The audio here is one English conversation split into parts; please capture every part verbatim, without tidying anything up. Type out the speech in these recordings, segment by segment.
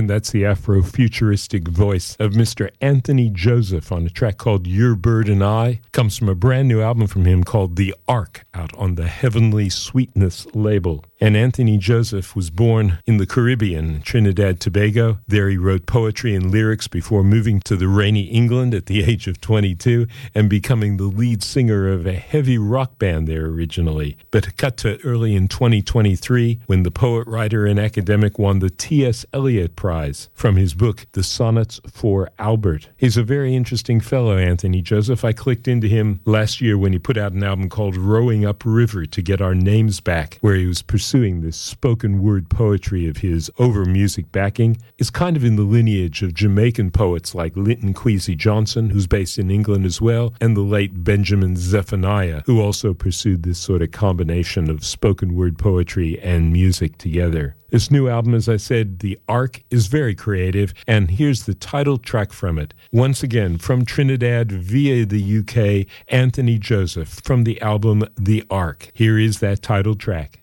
And that's the Afro-futuristic voice of Mister Anthony Joseph on a track called Your Bird and I. Comes from a brand new album from him called The Ark, out on the Heavenly Sweetness label. And Anthony Joseph was born in the Caribbean, Trinidad, Tobago. There he wrote poetry and lyrics before moving to the rainy England at the age of twenty-two and becoming the lead singer of a heavy rock band there originally. But cut to early in twenty twenty-three when the poet, writer, and academic won the T S Eliot Prize from his book, The Sonnets for Albert. He's a very interesting fellow, Anthony Joseph. I clicked into him last year when he put out an album called Rowing Upriver to Get Our Names Back, where he was pursuing this spoken word poetry of his over music backing. It's kind of in the lineage of Jamaican poets like Linton Kwesi Johnson, who's based in England as well, and the late Benjamin Zephaniah, who also pursued this sort of combination of spoken word poetry and music together. This new album, as I said, The Ark, is very creative, and here's the title track from it. Once again, from Trinidad via the U K, Anthony Joseph, from the album The Ark. Here is that title track.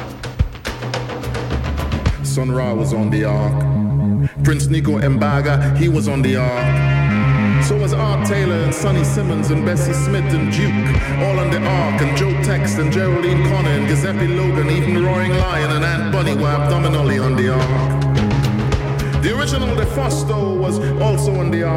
Sun Ra was on the Ark. Prince Nico Mbaga, he was on the Ark. So was Art Taylor and Sonny Simmons and Bessie Smith and Duke, all on the Ark, and Joe Tex and Geraldine Connor and Giuseppe Logan, even Roaring Lion and Aunt Bunny were abdominally on the Ark. The original De Fosto was also on the Ark.